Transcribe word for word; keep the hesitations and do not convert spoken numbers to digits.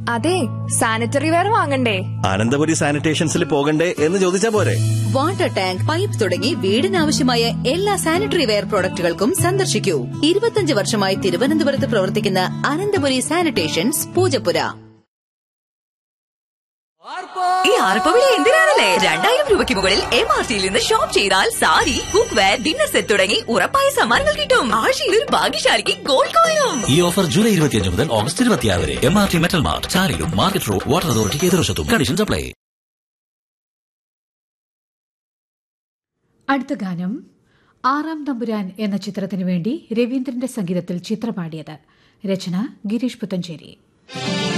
അതെ, sanitary ware വാങ്ങണ്ടേ? അനന്തപുരി സാനിറ്റേഷൻസിൽ പോകണ്ടേ എന്ന് ചോദിച്ചാ പോരെ? വാട്ടർ ടാങ്ക്, പൈപ്പ് തുടങ്ങി വീടിനാവശ്യമായ എല്ലാ സാനിറ്ററി വെയർ പ്രോഡക്റ്റുകൾക്കും സന്ദർശിക്കൂ. ഇരുപത്തിയഞ്ച് വർഷമായി തിരുവനന്തപുരത്ത് പ്രവർത്തിക്കുന്ന അനന്തപുരി സാനിറ്റേഷൻസ്, പൂജപ്പുര. ഈ ആർപ്പവിളി എന്തിനാണല്ലേ? രണ്ടായിരം രൂപയ്ക്ക് മുകളിൽ എം ആർ ടിയിൽ നിന്ന് ഷോപ്പ് ചെയ്താൽ sari, cook wear, dinner set തുടങ്ങി ഉറപ്പായ സമ്മാനങ്ങൾ കിട്ടും. ആഴ്ചയിൽ ഒരു ഭാഗ്യശാലിക്ക് ഗോൾഡ് കോയിനും. ഈ ഓഫർ ജൂലൈ ഇരുപത്തിയഞ്ച് മുതൽ ഓഗസ്റ്റ് ഇരുപത്തിയാറ് വരെ. M R T metal mart, ചാലിലും market road, water അതോറിറ്റിക്ക് എതിർവശത്തും. Conditions apply. അടുത്ത ഗാനം ആറാം തമ്പുരാൻ എന്ന ചിത്രത്തിനു വേണ്ടി രവീന്ദ്രന്റെ സംഗീതത്തിൽ ചിത്രപാടിയത്. രചന ഗിരീഷ് പുത്തഞ്ചേരി.